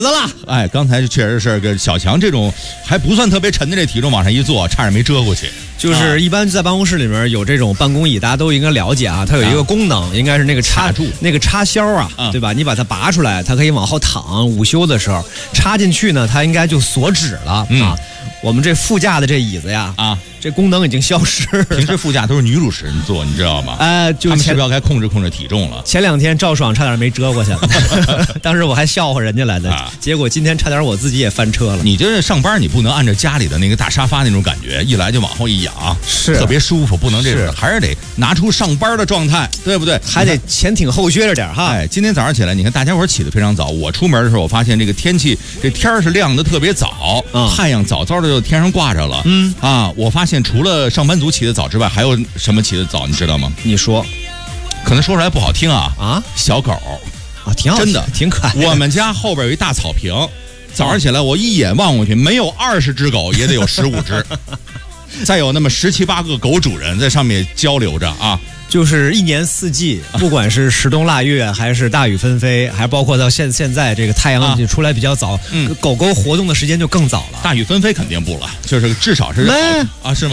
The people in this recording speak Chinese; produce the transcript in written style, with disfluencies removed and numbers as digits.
了，哎，刚才确实是跟小强这种还不算特别沉的这体重往上一坐，差点没遮过去。 就是一般在办公室里面有这种办公椅，大家都应该了解啊，它有一个功能，应该是那个插住那个插销啊，对吧？你把它拔出来，它可以往后躺，午休的时候插进去呢，它应该就锁止了啊。我们这副驾的这椅子呀，这功能已经消失了。 平时副驾都是女主持人坐，你知道吗？ 就他们是不是要该控制体重了？ 前2天赵爽差点没遮过去了，当时我还笑话人家来的，结果今天差点我自己也翻车了。 你这上班你不能按照家里的那个大沙发那种感觉，一来就往后一仰， 是特别舒服，不能这种，还是得拿出上班的状态，对不对？ 还得前挺后撅着点哈。 哎，今天早上起来，你看大家伙起得非常早。我出门的时候，我发现这个天气，这天是亮得特别早，太阳早早的就天上挂着了。我发现除了上班族起得早之外，还有什么起得早，你知道吗？ 你说， 可能说出来不好听小狗挺好， 真的挺可爱。 我们家后边有一大草坪，早上起来我一眼望过去，没有20只狗也得有15只，再有那么17、18个狗主人在上面交流着啊。 就是一年四季，不管是时冬腊月，还是大雨纷飞，还包括到现在这个太阳就出来比较早，狗狗活动的时间就更早了。 大雨纷飞肯定不了，就是至少是是吗？